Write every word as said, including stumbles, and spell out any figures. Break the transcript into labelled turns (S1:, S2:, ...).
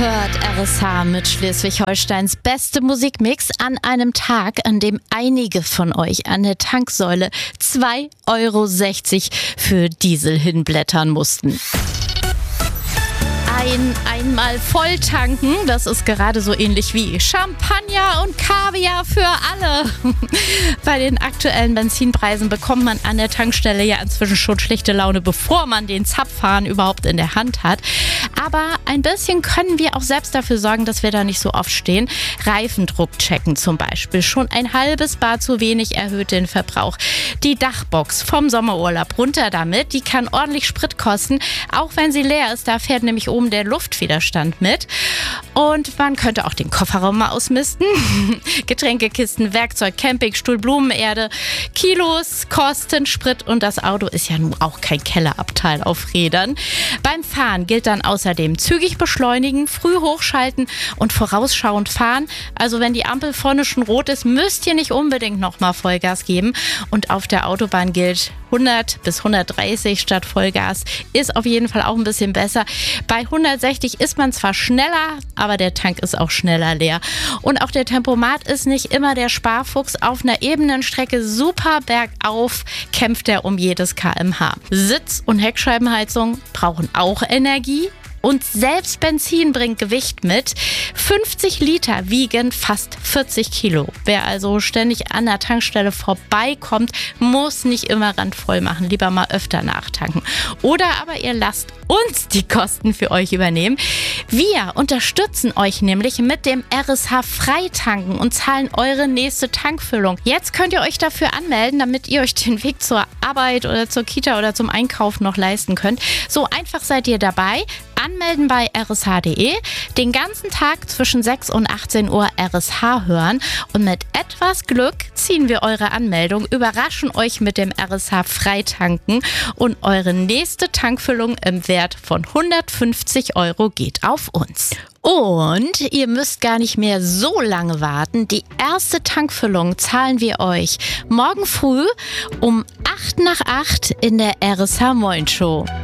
S1: hört R S H mit Schleswig-Holsteins beste Musikmix an einem Tag, an dem einige von euch an der Tanksäule zwei Euro sechzig für Diesel hinblättern mussten. Ein einmal voll tanken, das ist gerade so ähnlich wie Champagner und Kaviar für alle. Bei den aktuellen Benzinpreisen bekommt man an der Tankstelle ja inzwischen schon schlechte Laune, bevor man den Zapfhahn überhaupt in der Hand hat. Aber ein bisschen können wir auch selbst dafür sorgen, dass wir da nicht so oft stehen. Reifendruck checken zum Beispiel. Schon ein halbes Bar zu wenig erhöht den Verbrauch. Die Dachbox vom Sommerurlaub runter damit, die kann ordentlich Sprit kosten, auch wenn sie leer ist. Da fährt nämlich oben der Luftwiderstand mit. Und man könnte auch den Kofferraum mal ausmisten. Getränkekisten, Werkzeug, Campingstuhl, Blumenerde, Kilos, Kosten, Sprit und das Auto ist ja nun auch kein Kellerabteil auf Rädern. Beim Fahren gilt dann außerdem zügig beschleunigen, früh hochschalten und vorausschauend fahren. Also wenn die Ampel vorne schon rot ist, müsst ihr nicht unbedingt nochmal Vollgas geben. Und auf der Autobahn gilt hundert bis hundertdreißig statt Vollgas. Ist auf jeden Fall auch ein bisschen besser. Bei hundertsechzig ist man zwar schneller, aber der Tank ist auch schneller leer. Und auch der Tempomat ist nicht immer der Sparfuchs. Auf einer ebenen Strecke super bergauf kämpft er um jedes Kilometer pro Stunde. Sitz- und Heckscheibenheizung brauchen auch Energie. Und selbst Benzin bringt Gewicht mit. fünfzig Liter wiegen fast vierzig Kilo. Wer also ständig an der Tankstelle vorbeikommt, muss nicht immer randvoll machen. Lieber mal öfter nachtanken. Oder aber ihr lasst uns die Kosten für euch übernehmen. Wir unterstützen euch nämlich mit dem R S H Freitanken und zahlen eure nächste Tankfüllung. Jetzt könnt ihr euch dafür anmelden, damit ihr euch den Weg zur Arbeit oder zur Kita oder zum Einkauf noch leisten könnt. So einfach seid ihr dabei. Anmelden bei r s h punkt d e, den ganzen Tag zwischen sechs und achtzehn Uhr R S H hören und mit etwas Glück ziehen wir eure Anmeldung, überraschen euch mit dem R S H Freitanken und eure nächste Tankfüllung im Wert von hundertfünfzig Euro geht auf uns. Und ihr müsst gar nicht mehr so lange warten. Die erste Tankfüllung zahlen wir euch morgen früh um acht nach acht in der R S H Moin Show.